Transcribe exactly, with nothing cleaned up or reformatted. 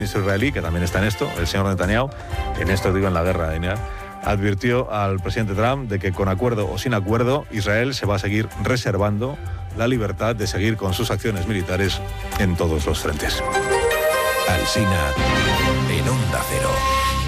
ministro israelí, que también está en esto, el señor Netanyahu, en esto digo en la guerra, ¿eh? advirtió al presidente Trump de que con acuerdo o sin acuerdo, Israel se va a seguir reservando la libertad de seguir con sus acciones militares en todos los frentes. Alsina en Onda Cero.